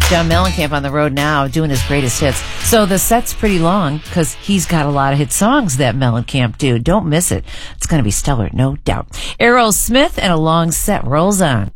John Mellencamp on the road now doing his greatest hits. So the set's pretty long because he's got a lot of hit songs that Mellencamp do. Don't miss it. It's going to be stellar, no doubt. Aerosmith and a long set rolls on.